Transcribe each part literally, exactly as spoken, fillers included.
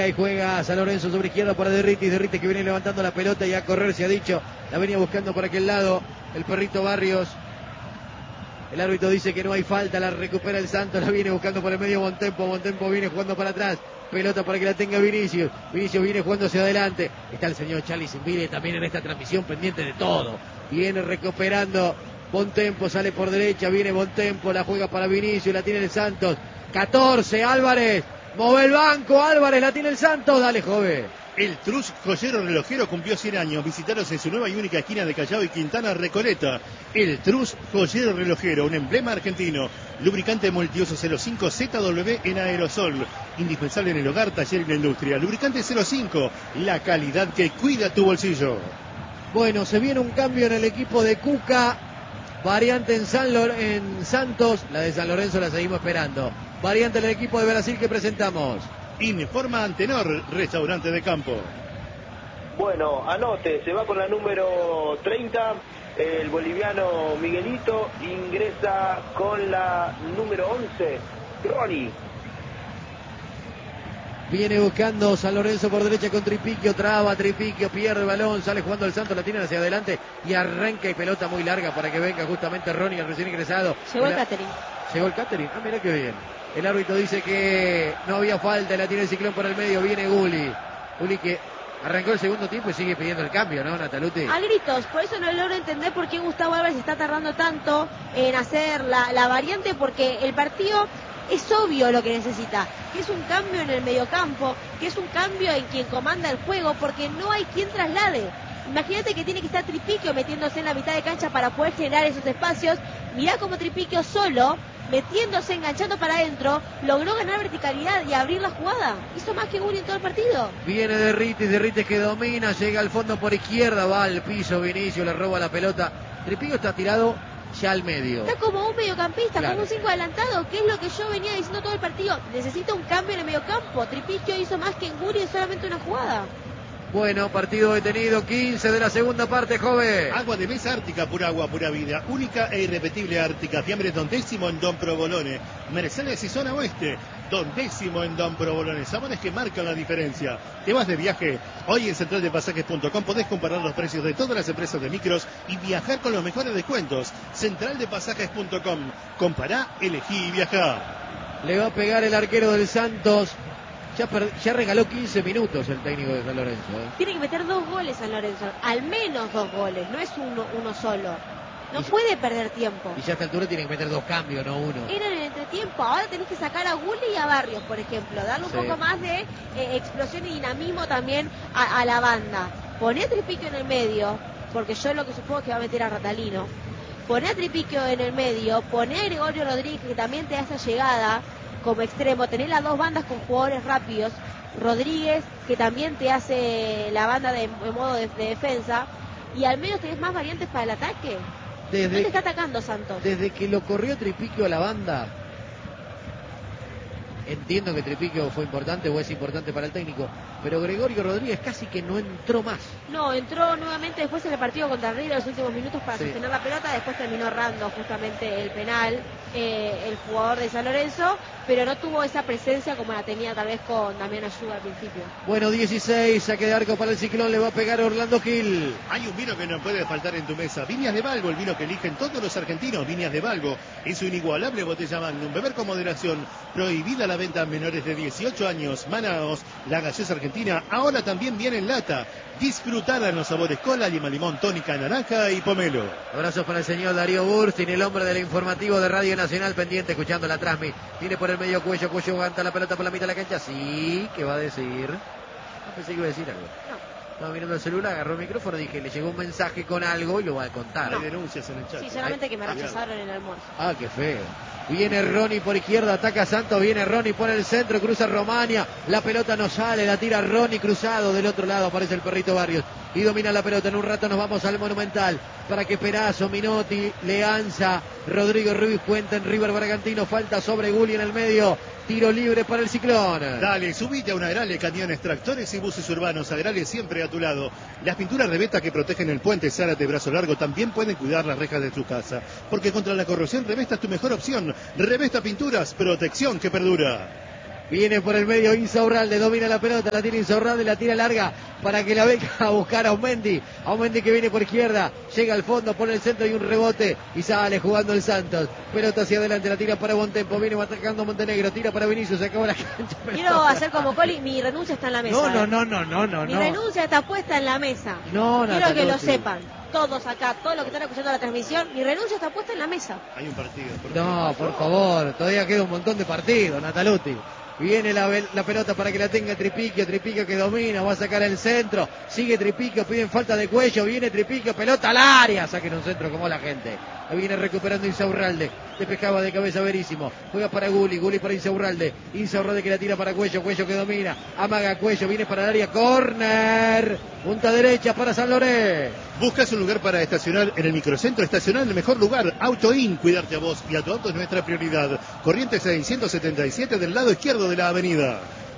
pelea y juega San Lorenzo sobre izquierda para Derritis. Derritis que viene levantando la pelota y a correr, se ha dicho. La venía buscando por aquel lado el perrito Barrios. El árbitro dice que no hay falta, la recupera el Santos, la viene buscando por el medio Bontempo. Bontempo viene jugando para atrás. Pelota para que la tenga Vinicius. Vinicius viene jugando hacia adelante. Está el señor Charlie Simbide también en esta transmisión, pendiente de todo. Viene recuperando Bontempo, sale por derecha, viene Bontempo, la juega para Vinicius, la tiene el Santos. catorce, Álvarez. Move el banco, Álvarez, la tiene el Santos. Dale, joven. El Trus Joyero Relojero cumplió cien años. Visitaros en su nueva y única esquina de Callao y Quintana, Recoleta. El Trus Joyero Relojero, un emblema argentino. Lubricante multiuso cero cinco Z W en aerosol. Indispensable en el hogar, taller y la industria. Lubricante cero cinco, la calidad que cuida tu bolsillo. Bueno, se viene un cambio en el equipo de Cuca. Variante en, San Lor- en Santos. La de San Lorenzo la seguimos esperando. Variante en el equipo de Brasil que presentamos. Informa Antenor, restaurante de campo. Bueno, anote, se va con la número treinta, el boliviano Miguelito, ingresa con la número once, Ronnie. Viene buscando San Lorenzo por derecha con Tripiquio, traba Tripiquio, pierde el balón, sale jugando el Santos, la tienen hacia adelante y arranca y pelota muy larga para que venga justamente Ronnie, el recién ingresado. Llegó el Catering. Llegó el Catering, ah, mira qué bien. El árbitro dice que no había falta, la tiene el Ciclón por el medio, viene Gulli. Gulli que arrancó el segundo tiempo y sigue pidiendo el cambio, ¿no, Nataluti? A gritos, por eso no logro entender por qué Gustavo Álvarez está tardando tanto en hacer la, la variante, porque el partido es obvio lo que necesita, que es un cambio en el mediocampo, que es un cambio en quien comanda el juego, porque no hay quien traslade. Imagínate que tiene que estar Tripiquio metiéndose en la mitad de cancha para poder generar esos espacios. Mirá como Tripiquio solo, metiéndose, enganchando para adentro, logró ganar verticalidad y abrir la jugada. Hizo más que Gulli en todo el partido. Viene Derritis, Derritis que domina, llega al fondo por izquierda, va al piso Vinicio, le roba la pelota. Tripiquio está tirado ya al medio. Está como un mediocampista, Claro. como un cinco adelantado, que es lo que yo venía diciendo todo el partido. Necesita un cambio en el mediocampo. Tripiquio hizo más que en Gulli en solamente una jugada. Bueno, partido detenido, quince de la segunda parte, joven. Agua de mesa Ártica, pura agua, pura vida. Única e irrepetible Ártica. Fiambres Don Décimo en Don Provolone. Mercedes y zona oeste. Don Décimo en Don Provolone. Sabores que marcan la diferencia. ¿Te vas de viaje? Hoy en central de pasajes punto com podés comparar los precios de todas las empresas de micros y viajar con los mejores descuentos. central de pasajes punto com. Compará, elegí y viajá. Le va a pegar el arquero del Santos. Ya, per- ya regaló quince minutos el técnico de San Lorenzo. ¿eh? Tiene que meter dos goles San Lorenzo, al menos dos goles, no es uno, uno solo. No Y- puede perder tiempo. Y ya a esta altura tiene que meter dos cambios, no uno. Era en el entretiempo, ahora tenés que sacar a Gulli y a Barrios, por ejemplo, darle un Sí. poco más de eh, explosión y dinamismo también a, a la banda. Poné a Tripiquio en el medio, porque yo lo que supongo es que va a meter a Ratalino. Poné a Tripiquio en el medio, poné a Gregorio Rodríguez, que también te hace llegada como extremo, tener las dos bandas con jugadores rápidos, Rodríguez, que también te hace la banda de, de modo de, de defensa, y al menos tenés más variantes para el ataque. Desde, ¿Dónde está atacando Santos? desde que lo corrió Tripiquio a la banda, entiendo que Tripiquio fue importante o es importante para el técnico, pero Gregorio Rodríguez casi que no entró más. No, entró nuevamente después en el partido contra River los últimos minutos para Sí. sostener la pelota, después terminó errando justamente el penal eh, el jugador de San Lorenzo, pero no tuvo esa presencia como la tenía tal vez con Damián Ayuda al principio. Bueno, dieciséis, saque de arco para el Ciclón, le va a pegar Orlando Gil. Hay un vino que no puede faltar en tu mesa. Viñas de Balbo, el vino que eligen todos los argentinos. Viñas de Balbo es su inigualable botella Magnum. Beber con moderación. Prohibida la venta a menores de dieciocho años. Manaos, la gaseosa argentina, ahora también viene en lata. Disfrutar los sabores cola, lima, limón, tónica, naranja y pomelo. Abrazos para el señor Darío Burstin, el hombre del informativo de Radio Nacional, pendiente escuchando la transmi. Viene por el medio Cuello, Cuello aguanta la pelota por la mitad de la cancha. Sí, ¿qué va a decir? No pensé que iba a decir algo. No. Estaba mirando el celular, agarró el micrófono, dije, le llegó un mensaje con algo y lo va a contar. Hay denuncias en el chat. Sí, solamente Ay, que me ah, rechazaron en el almuerzo. Ah, qué feo. Viene Ronnie por izquierda, ataca Santos, viene Ronnie por el centro, cruza Romania, la pelota no sale, la tira Ronnie cruzado, del otro lado aparece el perrito Barrios y domina la pelota. En un rato nos vamos al Monumental para que Perazo, Minotti, Leanza, Rodrigo Ruiz cuenten River Bragantino, falta sobre Gulli en el medio, tiro libre para el Ciclón. Dale, subite a una Agrale, camiones, tractores y buses urbanos. Agrale siempre a tu lado. Las pinturas Revesta que protegen el puente Zárate Brazo Largo también pueden cuidar las rejas de tu casa. Porque contra la corrosión Revesta es tu mejor opción. Revesta Pinturas, protección que perdura. Viene por el medio Insaurralde, domina la pelota, la tiene Insaurralde, la tira larga para que la venga a buscar a Aumendi. Aumendi que viene por izquierda, llega al fondo, pone el centro y un rebote y sale jugando el Santos. Pelota hacia adelante, la tira para Bontempo, viene atacando Montenegro, tira para Vinicius, se acabó la cancha. Quiero hacer como Coli, mi renuncia está en la mesa. No, no, no, no, no, no. Mi no. renuncia está puesta en la mesa. No, no. Quiero que lo sepan. Todos acá, todos los que están escuchando la transmisión, mi renuncia está puesta en la mesa. Hay un partido. Por no, por favor, todavía queda un montón de partidos, Nataluti. Viene la, la pelota para que la tenga Tripiquio, Tripiquio que domina, va a sacar el centro, sigue Tripiquio, piden falta de cuello, viene Tripiquio, pelota al área, saquen un centro como la gente. Lo viene recuperando Insaurralde, despejaba de cabeza Verísimo, juega para Guli, Guli para Insaurralde, Insaurralde que la tira para Cuello, Cuello que domina, amaga Cuello, viene para el área, córner, punta derecha para San Lorenzo. ¿Buscas un lugar para estacionar en el microcentro? Estacionar en el mejor lugar, Autoin, cuidarte a vos y a tu auto es nuestra prioridad. Corrientes seiscientos setenta y siete del lado izquierdo de la avenida.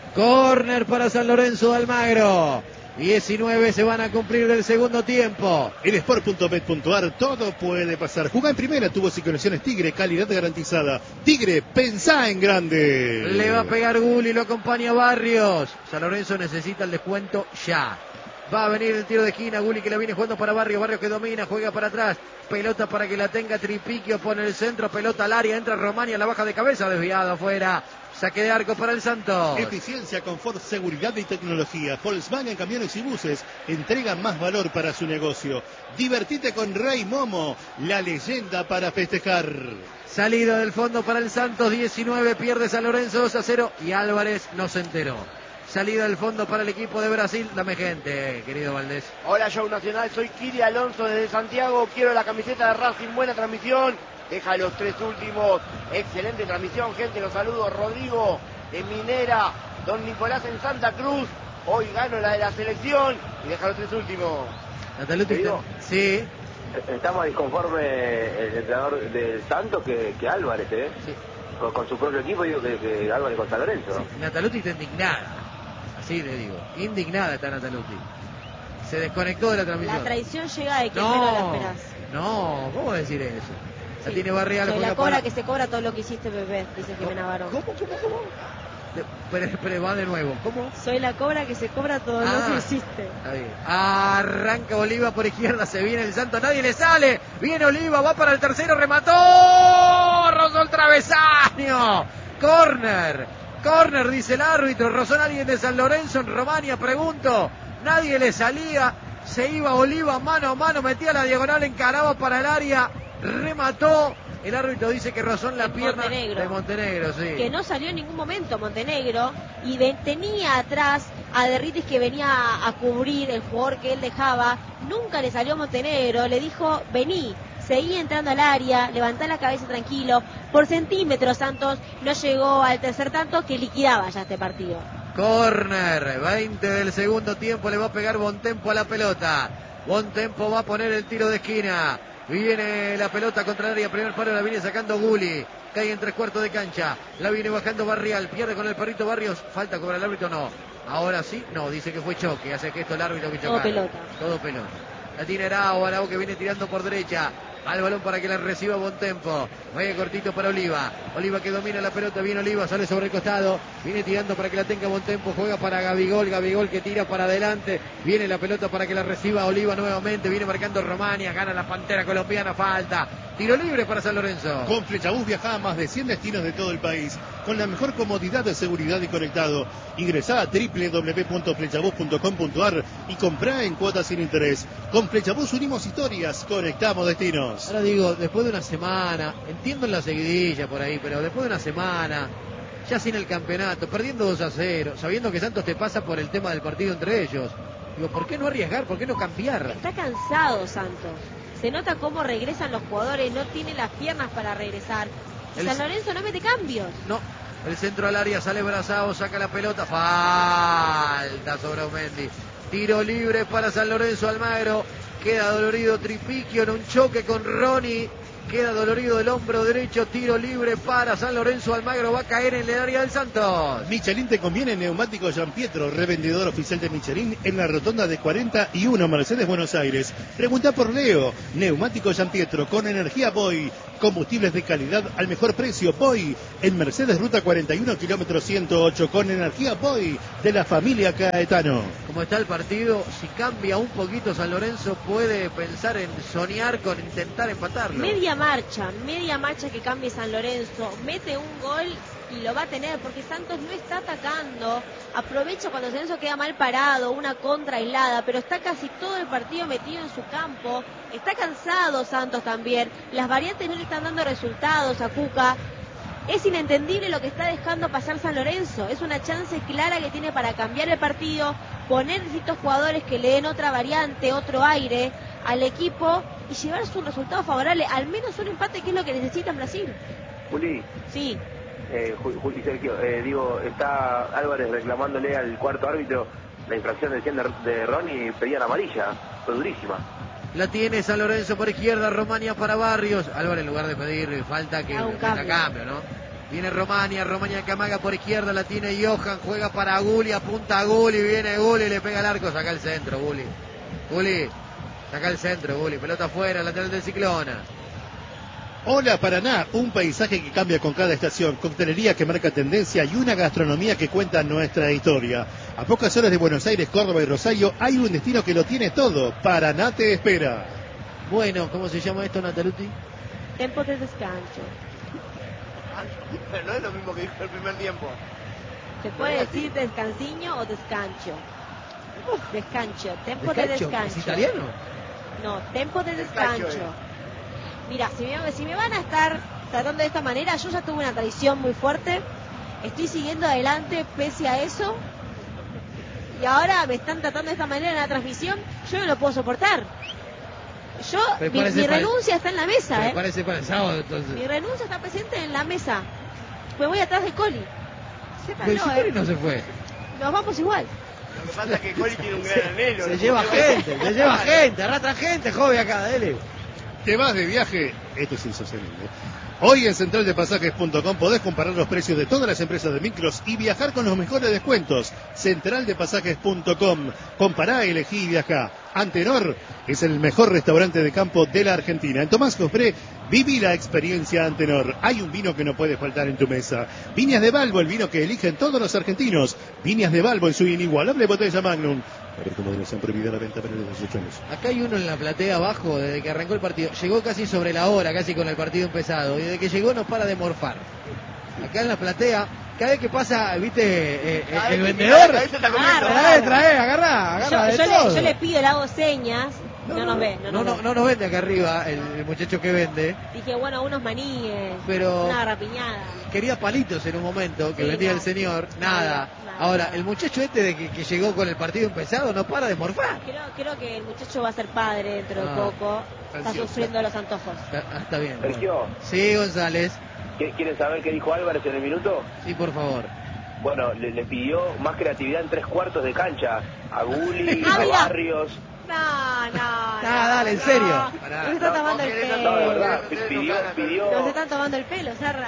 Córner para San Lorenzo de Almagro. diecinueve se van a cumplir del segundo tiempo. En sport punto bet punto ar todo puede pasar. Jugá en primera, tubos y conexiones Tigre, calidad garantizada. Tigre, pensá en grande. Le va a pegar Guli, lo acompaña Barrios. San Lorenzo necesita el descuento ya. Va a venir el tiro de esquina, Guli que la viene jugando para Barrios, Barrios que domina, juega para atrás, pelota para que la tenga Tripiquio, pone el centro, pelota al área, entra Romania, la baja de cabeza, desviado afuera, saque de arco para el Santos. Eficiencia, confort, seguridad y tecnología. Volkswagen Camiones y Buses entrega más valor para su negocio. Divertite con Rey Momo, la leyenda para festejar. Salida del fondo para el Santos, diecinueve, pierde San Lorenzo dos a cero y Álvarez no se enteró. Salida del fondo para el equipo de Brasil. Dame gente, querido Valdés. Hola, Show Nacional. Soy Kiri Alonso desde Santiago. Quiero la camiseta de Racing. Buena transmisión. Deja los tres últimos. Excelente transmisión, gente. Los saludo. Rodrigo de Minera. Don Nicolás en Santa Cruz. Hoy gano la de la selección. Y deja los tres últimos. Nataluti, sí. Está más disconforme el entrenador del Santos que, que Álvarez, ¿eh? Sí. Con, con su propio equipo, digo que, que Álvarez con San Lorenzo. Sí. Nataluti está indignada. Así le digo, indignada está Nataluti. Se desconectó de la transmisión. La traición llega de quien no, menos la esperás. No, ¿cómo decir eso? La Sí. tiene Barrial. Soy la cobra para... que se cobra todo lo que hiciste, bebé, dice Jimena Barón. ¿Cómo, cómo, cómo? Pero, pero va de nuevo, ¿cómo? Soy la cobra que se cobra todo ah, lo que hiciste. Está bien. Arranca Oliva por izquierda, se viene el Santos, nadie le sale. Viene Oliva, va para el tercero, remató. Rozó el travesaño. Corner. Corner, dice el árbitro. Rozó a alguien de San Lorenzo en Romania, pregunto. Nadie le salía. Se iba Oliva mano a mano, metía la diagonal, encaraba para el área, remató. El árbitro dice que rozó en la en pierna Montenegro. de Montenegro, sí. Que no salió en ningún momento Montenegro y de, tenía atrás a Derritis que venía a, a cubrir el jugador que él dejaba. Nunca le salió Montenegro, le dijo vení. Seguía entrando al área, levantá la cabeza tranquilo. Por centímetros Santos no llegó al tercer tanto que liquidaba ya este partido. Corner, veinte del segundo tiempo, le va a pegar Bontempo a la pelota. Bontempo va a poner el tiro de esquina. Viene la pelota contra el área, primer palo la viene sacando Guli. Cae en tres cuartos de cancha. La viene bajando Barrial, pierde con el perrito Barrios. Falta cobra el árbitro, no. Ahora sí, no, dice que fue choque. Hace que esto el árbitro que chocaron. Todo pelota. Todo pelota. La tiene Arao, Arao que viene tirando por derecha. Al balón para que la reciba Bontempo. Vaya cortito para Oliva. Oliva que domina la pelota. Viene Oliva, sale sobre el costado. Viene tirando para que la tenga Bontempo. Juega para Gabigol. Gabigol que tira para adelante. Viene la pelota para que la reciba Oliva nuevamente. Viene marcando Romania. Gana la Pantera colombiana. Falta. Tiro libre para San Lorenzo. Con Flechabús viaja a más de cien destinos de todo el país. Con la mejor comodidad de seguridad y conectado. Ingresá a doble u doble u doble u punto flechabús punto com punto ar y comprá en cuotas sin interés. Con Flechabús unimos historias. Conectamos destinos. Ahora digo, después de una semana, entiendo en la seguidilla por ahí, pero después de una semana, ya sin el campeonato, perdiendo dos a cero, sabiendo que Santos te pasa por el tema del partido entre ellos, digo, ¿por qué no arriesgar? ¿Por qué no cambiar? Está cansado Santos. Se nota cómo regresan los jugadores, no tiene las piernas para regresar. El... San Lorenzo no mete cambios. No, el centro al área, sale Brazao, saca la pelota, falta sobre Aumendi. Tiro libre para San Lorenzo Almagro. Queda dolorido Tripiquio en un choque con Ronnie. queda dolorido el hombro derecho, tiro libre para San Lorenzo. Almagro va a caer en el área del Santos. Michelin te conviene, neumático Gianpietro, revendedor oficial de Michelin en la rotonda de cuarenta y uno Mercedes, Buenos Aires. Pregunta por Leo, neumático Gianpietro con energía Boy, combustibles de calidad al mejor precio. Boy en Mercedes, ruta cuarenta y uno, kilómetro ciento ocho, con energía Boy de la familia Caetano. Como está el partido, si cambia un poquito San Lorenzo puede pensar en soñar con intentar empatarlo. Media marcha, media marcha que cambie San Lorenzo, mete un gol y lo va a tener, porque Santos no está atacando, aprovecha cuando San Lorenzo queda mal parado, una contra aislada, pero está casi todo el partido metido en su campo, está cansado Santos también, las variantes no le están dando resultados a Cuca. Es inentendible lo que está dejando pasar San Lorenzo. Es una chance clara que tiene para cambiar el partido, poner distintos jugadores que le den otra variante, otro aire al equipo y llevarse un resultado favorable, al menos un empate, que es lo que necesita en Brasil. Juli, Sí. eh, Juli Sergio, eh, digo, está Álvarez reclamándole al cuarto árbitro la infracción de cien de, de Ronnie y pedían amarilla. Fue durísima. La tiene San Lorenzo por izquierda, Romania para Barrios. Álvarez, en lugar de pedir falta, que un cambio. cambio, ¿no? Viene Romania, Romania Camaga por izquierda, la tiene Johan, juega para Guli, apunta a Guli, viene Guli, le pega el arco, saca el centro, Guli. Guli, saca el centro, Guli, pelota afuera, lateral del Ciclona. Hola Paraná, un paisaje que cambia con cada estación, coctelería que marca tendencia y una gastronomía que cuenta nuestra historia. A pocas horas de Buenos Aires, Córdoba y Rosario hay un destino que lo tiene todo. Paraná te espera. Bueno, ¿cómo se llama esto, Nataluti? Tiempo de descanso. No es lo mismo que dijo el primer tiempo. Se puede decir descansiño o descancho. Descancho, tempo de ¿Descancho? descancho. ¿Es italiano? No, tempo de descancho. Descancho, Mira, si me, si me van a estar tratando de esta manera, yo ya tuve una tradición muy fuerte, estoy siguiendo adelante pese a eso, y ahora me están tratando de esta manera en la transmisión, yo no lo puedo soportar. Yo, mi, mi renuncia está en la mesa, Me ¿eh? parece para el sábado, entonces. Mi renuncia está presente en la mesa. Me voy atrás de Coli. Pero Sépanlo, si Coli ¿eh? no se fue. Nos vamos igual. Lo que pasa es que Coli tiene un gran anhelo. Se ¿no? lleva gente, se lleva gente, arrastra gente, joven acá, dale. ¿Te vas de viaje? Esto es insostenible. Hoy en central de pasajes punto com podés comparar los precios de todas las empresas de micros y viajar con los mejores descuentos. central de pasajes punto com. Compará, elegí y viajá. Antenor es el mejor restaurante de campo de la Argentina. En Tomás Cofré, viví la experiencia Antenor. Hay un vino que no puede faltar en tu mesa. Viñas de Balbo, el vino que eligen todos los argentinos. Viñas de Balbo en su inigualable botella Magnum. Para tu moderación prohibida la venta para los dieciocho años. Acá hay uno en la platea abajo desde que arrancó el partido. Llegó casi sobre la hora, casi con el partido empezado. Y desde que llegó no para de morfar. Acá en la platea, cada vez que pasa, viste, eh, eh, el vendedor. Trae, trae, agarra, agarra Yo, de yo, todo. le, yo le pido, le hago señas, no, no nos ve. No, No, nos no, ve. no nos vende acá arriba el, el muchacho que vende. Dije, bueno, unos maníes, Pero- una garrapiñada. Quería palitos en un momento, que Sí, vendía no. el señor. Nada. Nada, nada. Ahora, el muchacho este de que, que llegó con el partido empezado no para de morfar. Creo, creo que el muchacho va a ser padre dentro de Ah, poco. Está ansioso. sufriendo los antojos. Está, ah, está bien. Sergio. Bueno. Sí, González. ¿Qui- ¿Quieren saber qué dijo Álvarez en el minuto? Sí, por favor. Bueno, le, le pidió más creatividad en tres cuartos de cancha. A Guli, Ah, a mira. Barrios. No, no, no. Ah, dale, en serio. Nos están tomando el pelo. No, de verdad, pidió, pidió, Nos están tomando el pelo, Serra.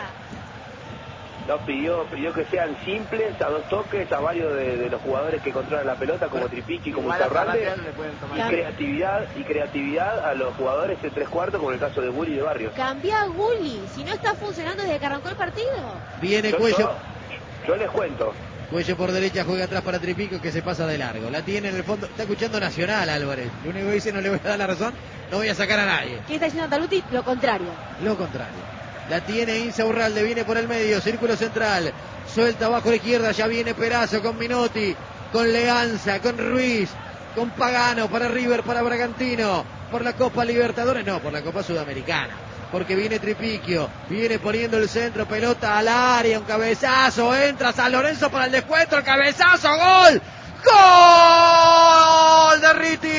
no, pidió, pidió que sean simples, a dos toques, a varios de, de los jugadores que controlan la pelota, como Tripichi, como Igual a Fernández. Fernández le pueden tomar. Y creatividad, y creatividad a los jugadores en tres cuartos, como el caso de Guli y de Barrios. Cambia a Guli, si no está funcionando desde que arrancó el partido. Viene Yo, Cuello. yo, yo les cuento. Cuello por derecha, juega atrás para Tripico, que se pasa de largo. La tiene en el fondo. Está escuchando Nacional, Álvarez. Lo único que dice, no le voy a dar la razón, no voy a sacar a nadie. ¿Qué está diciendo Taluti? Lo contrario. Lo contrario. La tiene Insaurralde, viene por el medio, círculo central. Suelta abajo a la izquierda, ya viene Perazo con Minotti, con Leanza, con Ruiz, con Pagano, para River, para Bragantino, por la Copa Libertadores, no, por la Copa Sudamericana. Porque viene Tripiquio, viene poniendo el centro, pelota al área, un cabezazo, entra San Lorenzo para el descuento, el cabezazo, gol, gol de Riti.